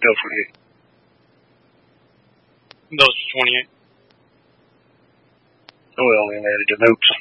Go for it. Those 28. Well, we added the notes.